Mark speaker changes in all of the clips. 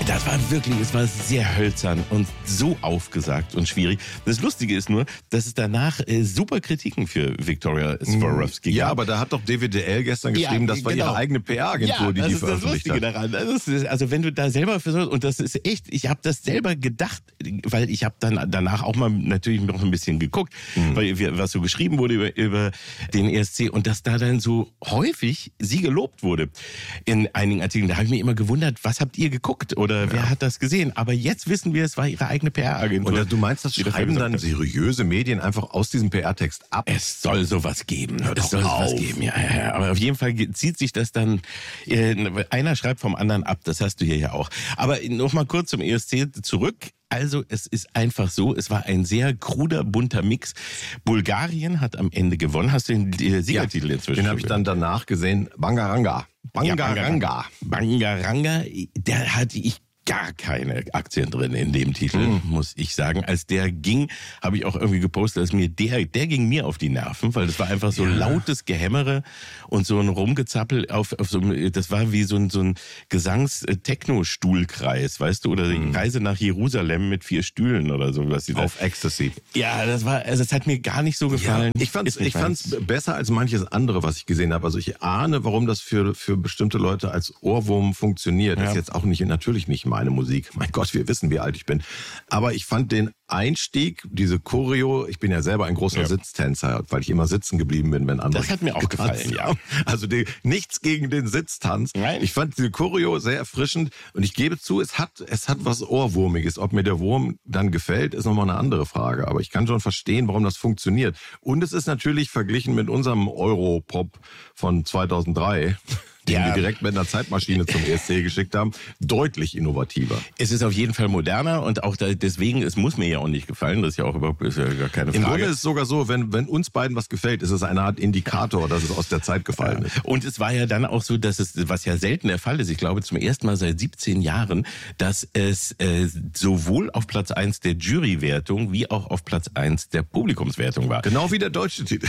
Speaker 1: Das war wirklich, es war sehr hölzern und so aufgesagt und schwierig. Das Lustige ist nur, dass es danach super Kritiken für Victoria Swarovski gab.
Speaker 2: Ja, aber da hat doch DWDL gestern geschrieben, das war ihre eigene PR-Agentur, die veröffentlicht hat.
Speaker 1: Daran. Also wenn du da selber versuchst, und das ist echt, ich habe das selber gedacht, weil ich habe dann danach auch mal natürlich noch ein bisschen geguckt, weil was so geschrieben wurde über den ESC und dass da dann so häufig sie gelobt wurde in einigen Artikeln. Da habe ich mich immer gewundert, was habt ihr geguckt oder wer hat das gesehen? Aber jetzt wissen wir, es war ihre eigene PR-Agentur.
Speaker 2: Und du meinst, das schreiben dann seriöse Medien einfach aus diesem PR-Text ab?
Speaker 1: Es soll sowas geben. Es soll sowas geben, ja. Aber auf jeden Fall zieht sich das dann, einer schreibt vom anderen ab, das hast du hier ja auch. Aber noch mal kurz zum ESC zurück. Also es ist einfach so, es war ein sehr kruder, bunter Mix. Bulgarien hat am Ende gewonnen. Hast du den Siegertitel inzwischen?
Speaker 2: Den habe ich dann danach gesehen. Bangaranga.
Speaker 1: Bangaranga, der hatte ich gar keine Aktien drin in dem Titel, muss ich sagen. Als der ging, habe ich auch irgendwie gepostet, dass mir der ging mir auf die Nerven, weil das war einfach so lautes Gehämmere und so ein Rumgezappel auf so, das war wie so ein Gesangs-Techno-Stuhlkreis, weißt du, oder die Reise nach Jerusalem mit 4 Stühlen oder so. Was
Speaker 2: auf Ecstasy.
Speaker 1: Ja, das hat mir gar nicht so gefallen.
Speaker 2: Ja, ich fand's besser als manches andere, was ich gesehen habe. Also ich ahne, warum das für bestimmte Leute als Ohrwurm funktioniert. Das ist jetzt auch natürlich nicht meine Musik. Mein Gott, wir wissen, wie alt ich bin. Aber ich fand den Einstieg, diese Choreo, ich bin ja selber ein großer Sitztänzer, weil ich immer sitzen geblieben bin, wenn andere.
Speaker 1: Das hat mir auch gefallen, ja.
Speaker 2: Also nichts gegen den Sitztanz.
Speaker 1: Nein.
Speaker 2: Ich fand diese Choreo sehr erfrischend und ich gebe zu, es hat was Ohrwurmiges. Ob mir der Wurm dann gefällt, ist nochmal eine andere Frage. Aber ich kann schon verstehen, warum das funktioniert. Und es ist natürlich verglichen mit unserem Europop von 2003, den wir direkt mit einer Zeitmaschine zum ESC geschickt haben, deutlich innovativer.
Speaker 1: Es ist auf jeden Fall moderner und auch deswegen, es muss mir ja auch nicht gefallen, das ist ja auch überhaupt gar keine Frage.
Speaker 2: Im Grunde ist es sogar so, wenn uns beiden was gefällt, ist es eine Art Indikator, dass es aus der Zeit gefallen ist.
Speaker 1: Und es war ja dann auch so, dass es, was ja selten der Fall ist, ich glaube zum ersten Mal seit 17 Jahren, dass es sowohl auf Platz 1 der Jurywertung wie auch auf Platz 1 der Publikumswertung war.
Speaker 2: Genau wie der deutsche Titel.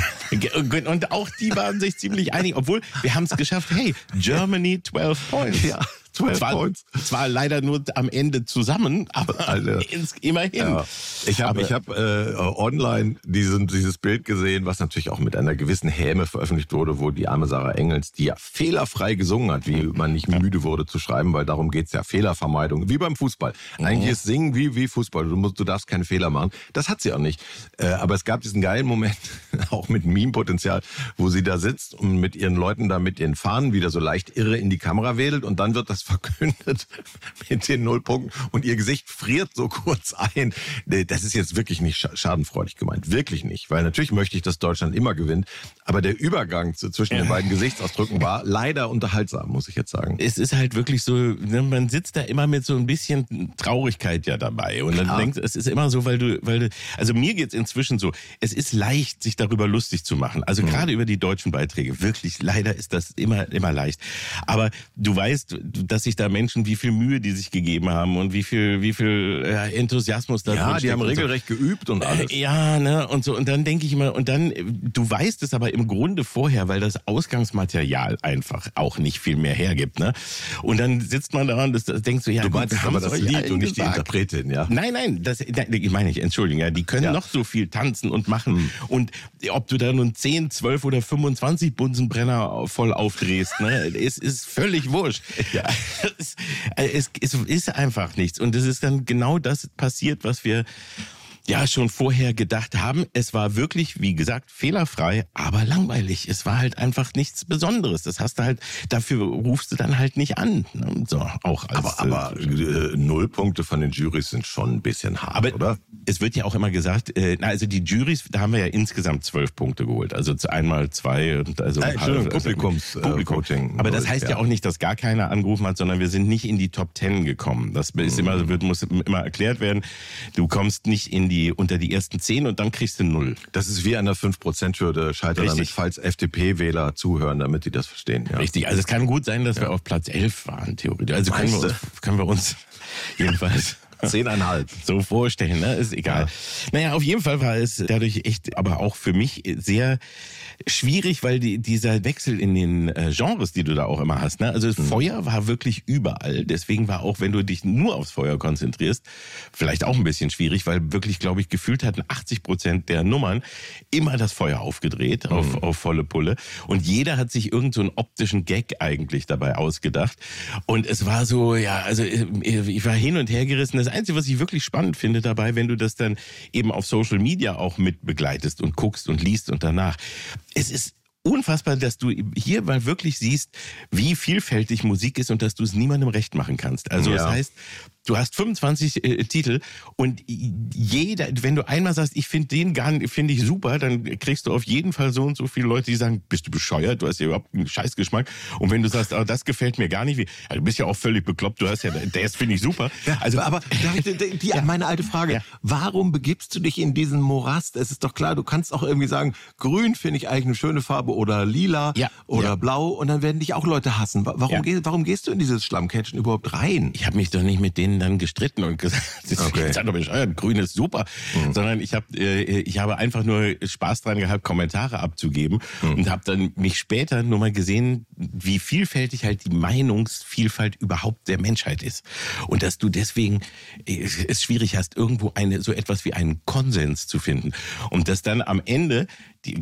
Speaker 1: Und auch die waren sich ziemlich einig, obwohl wir haben es geschafft, hey, Germany 12 Points.
Speaker 2: Ja, 12 Points.
Speaker 1: Zwar leider nur am Ende zusammen, aber immerhin.
Speaker 2: Ja. Ich hab online dieses Bild gesehen, was natürlich auch mit einer gewissen Häme veröffentlicht wurde, wo die arme Sarah Engels, die ja fehlerfrei gesungen hat, wie man nicht müde wurde zu schreiben, weil darum geht's ja, Fehlervermeidung, wie beim Fußball. Eigentlich ist Singen wie Fußball, du darfst keine Fehler machen. Das hat sie auch nicht. Aber es gab diesen geilen Moment, auch mit Meme-Potenzial, wo sie da sitzt und mit ihren Leuten da mit ihren Fahnen wieder so leicht irre in die Kamera wedelt und dann wird das verkündet mit den 0 Punkten und ihr Gesicht friert so kurz ein. Das ist jetzt wirklich nicht schadenfreudig gemeint. Wirklich nicht. Weil natürlich möchte ich, dass Deutschland immer gewinnt. Aber der Übergang zwischen den beiden Gesichtsausdrücken war leider unterhaltsam, muss ich jetzt sagen.
Speaker 1: Es ist halt wirklich so, man sitzt da immer mit so ein bisschen Traurigkeit ja dabei. Und dann denkst es ist immer so, weil du, also mir geht's inzwischen so, es ist leicht, sich darüber lustig zu machen. Also gerade über die deutschen Beiträge. Wirklich, leider ist das immer leicht. Aber du weißt, dass sich da Menschen, wie viel Mühe die sich gegeben haben und wie viel Enthusiasmus da drin steckt.
Speaker 2: Ja, die haben regelrecht geübt und alles.
Speaker 1: Ja, ne, und so. Und dann denke ich immer, du weißt es aber im Grunde vorher, weil das Ausgangsmaterial einfach auch nicht viel mehr hergibt, ne? Und dann sitzt man da und denkst so, ja,
Speaker 2: du meinst aber das Lied und nicht die Interpretin, ja?
Speaker 1: Nein, ich meine nicht, Entschuldigung, ja, die können noch so viel tanzen und machen. Und ob du da nun 10, 12 oder 25 Bunsenbrenner voll aufdrehst, ne, es ist völlig wurscht. Ja. Es ist einfach nichts. Und es ist dann genau das passiert, was wir ja schon vorher gedacht haben. Es war wirklich, wie gesagt, fehlerfrei, aber langweilig. Es war halt einfach nichts Besonderes. Das hast du halt, dafür rufst du dann halt nicht an. So, auch als,
Speaker 2: aber 0 Punkte von den Jurys sind schon ein bisschen hart, oder?
Speaker 1: Es wird ja auch immer gesagt, also die Jurys, da haben wir ja insgesamt 12 Punkte geholt. Also einmal 2 und also
Speaker 2: Publikum.
Speaker 1: Aber das heißt ja auch nicht, dass gar keiner angerufen hat, sondern wir sind nicht in die Top 10 gekommen. Das ist muss immer erklärt werden. Du kommst nicht unter die ersten 10 und dann kriegst du 0.
Speaker 2: Das ist wie an der 5%-Hürde scheitern damit, falls FDP-Wähler zuhören, damit die das verstehen. Ja.
Speaker 1: Richtig, also es kann gut sein, dass wir auf Platz 11 waren, theoretisch. Also können wir uns jedenfalls
Speaker 2: 10,5.
Speaker 1: So vorstellen, ne? Ist egal. Ja. Naja, auf jeden Fall war es dadurch echt, aber auch für mich sehr schwierig, weil dieser Wechsel in den Genres, die du da auch immer hast, ne? Also das Feuer war wirklich überall. Deswegen war auch, wenn du dich nur aufs Feuer konzentrierst, vielleicht auch ein bisschen schwierig, weil wirklich, glaube ich, gefühlt hatten 80% der Nummern immer das Feuer aufgedreht auf volle Pulle. Und jeder hat sich irgend so einen optischen Gag eigentlich dabei ausgedacht. Und es war so, ja, also ich war hin und her gerissen. Das Einzige, was ich wirklich spannend finde dabei, wenn du das dann eben auf Social Media auch mit begleitest und guckst und liest und danach. Es ist unfassbar, dass du hier mal wirklich siehst, wie vielfältig Musik ist und dass du es niemandem recht machen kannst. Also das heißt, du hast 25 Titel und jeder, wenn du einmal sagst, ich finde finde ich super, dann kriegst du auf jeden Fall so und so viele Leute, die sagen, bist du bescheuert, du hast ja überhaupt einen Scheißgeschmack. Und wenn du sagst, oh, das gefällt mir gar nicht, du bist ja auch völlig bekloppt, du hast ja, das finde ich super.
Speaker 2: Also, aber meine alte Frage, warum begibst du dich in diesen Morast? Es ist doch klar, du kannst auch irgendwie sagen, grün finde ich eigentlich eine schöne Farbe oder lila oder blau und dann werden dich auch Leute hassen. Warum gehst du in dieses Schlammcatchen überhaupt rein?
Speaker 1: Ich habe mich doch nicht mit denen dann gestritten und gesagt, das doch bescheuert, grün ist super, sondern ich habe einfach nur Spaß dran gehabt, Kommentare abzugeben und habe dann mich später nur mal gesehen, wie vielfältig halt die Meinungsvielfalt überhaupt der Menschheit ist und dass du deswegen es schwierig hast, irgendwo so etwas wie einen Konsens zu finden und dass dann am Ende